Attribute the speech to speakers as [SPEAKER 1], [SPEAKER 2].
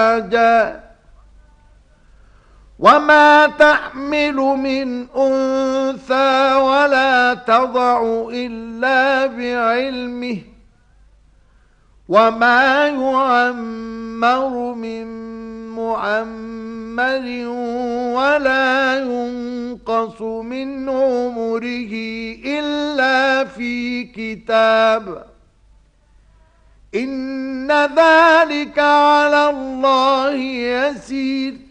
[SPEAKER 1] وما تحمل من أنثى ولا تضع إلا بعلمه وما يعمر من معمر ولا ينقص من عمره إلا في كتاب إن ذلك على الله يسير